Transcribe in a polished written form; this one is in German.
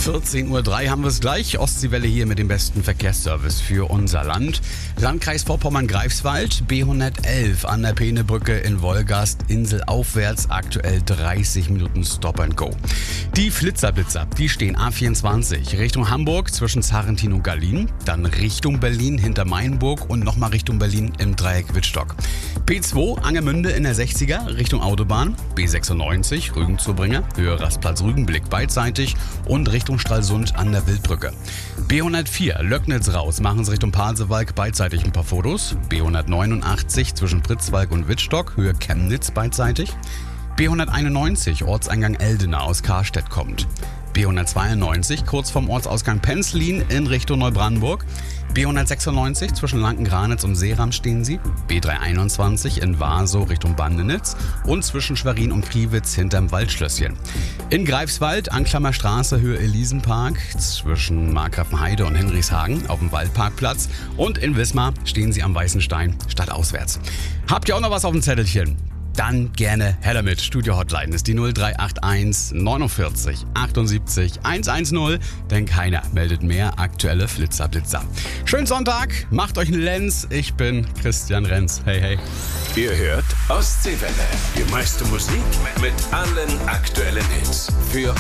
14:03 Uhr haben wir es gleich. Ostseewelle hier mit dem besten Verkehrsservice für unser Land. Landkreis Vorpommern-Greifswald, B111 an der Peenebrücke in Wolgast, Insel aufwärts, aktuell 30 Minuten Stop and Go. Die Flitzerblitzer, die stehen A24 Richtung Hamburg zwischen Sarrentin und Gallien, dann Richtung Berlin hinter Mainburg und nochmal Richtung Berlin im Dreieck Wittstock. B2 Angermünde in der 60er Richtung Autobahn, B96 Rügen-Zurbringer, Höhe Rastplatz Rügenblick beidseitig und Richtung Stralsund an der Wildbrücke. B104 Löcknitz raus, machen Sie Richtung Pasewalk beidseitig ein paar Fotos. B189 zwischen Pritzwalk und Wittstock, Höhe Chemnitz beidseitig. B191 Ortseingang Eldena aus Karstedt kommt. B192 kurz vorm Ortsausgang Penzlin in Richtung Neubrandenburg. B196 zwischen Lankengranitz und Seeram stehen Sie. B321 in Warsow Richtung Bandenitz und zwischen Schwerin und Kriwitz hinterm Waldschlösschen. In Greifswald, Anklammerstraße, Höhe Elisenpark, zwischen Markgrafenheide und Henrichshagen auf dem Waldparkplatz. Und in Wismar stehen Sie am Weißen Stein, stadtauswärts. Habt ihr auch noch was auf dem Zettelchen? Dann gerne her damit. Studio Hotline ist die 0381 49 78 110, denn keiner meldet mehr aktuelle Flitzerblitzer. Schönen Sonntag, macht euch einen Lenz. Ich bin Christian Renz. Hey, hey. Ihr hört Ostseewelle. Die meiste Musik mit allen aktuellen Hits. Für